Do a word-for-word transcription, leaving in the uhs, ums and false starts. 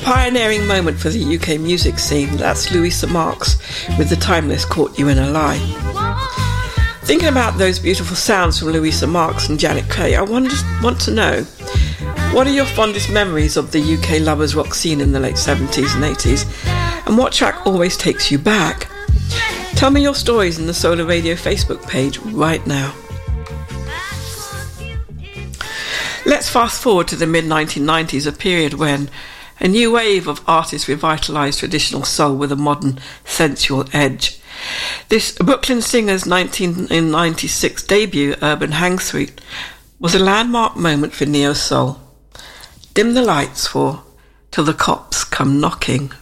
pioneering moment for the U K music scene. That's Louisa Marks with The Timeless Caught You in a Lie. Thinking about those beautiful sounds from Louisa Marks and Janet Kay, I want to, want to know, what are your fondest memories of the U K lovers rock scene in the late seventies and eighties? And what track always takes you back? Tell me your stories in the Solar Radio Facebook page right now. Let's fast forward to the mid nineteen nineties, a period when a new wave of artists revitalised traditional soul with a modern, sensual edge. This Brooklyn Singer's nineteen ninety-six debut, Urban Hang Suite, was a landmark moment for neo-soul. Dim the lights for Till the Cops Come Knocking.